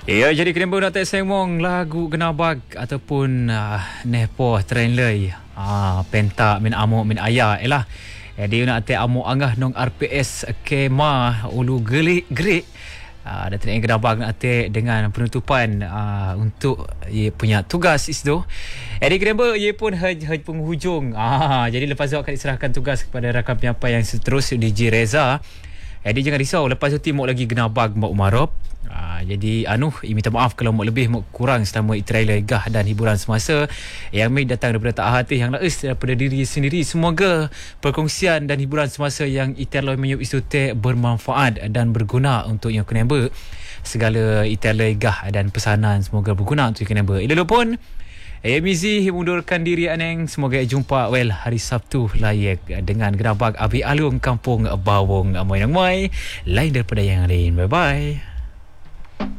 Ya, jadi kena nak tak sengmong lagu Genabag ataupun Nepo Trailer Penta min amuk min ayah elah. Dia nak tak amuk angah nong RPS Kema Ulu Gerik. Dan tadi Genabag nak tak dengan penutupan untuk ia punya tugas itu. Jadi kenapa ia pun haj penghujung. Jadi lepas tu akan diserahkan tugas kepada rakan penyampai yang seterusnya DJ Reza. Jadi jangan risau, lepas tu timuk lagi Genabag Mak Umarop. Jadi minta maaf kalau mak lebih mak kurang selama trailer gah dan hiburan semasa yang datang daripada tak hati yang laus daripada diri sendiri. Semoga perkongsian dan hiburan semasa yang iterloy menyup isu bermanfaat dan berguna untuk yang kenapa. Segala iterloy gah dan pesanan semoga berguna untuk yang kenapa. Ila pun Mizi mundurkan diri aneng. Semoga jumpa hari Sabtu layak dengan Genabag Abi Alung Kampung Bawong Amoy Nangmai lain daripada yang lain. Bye bye.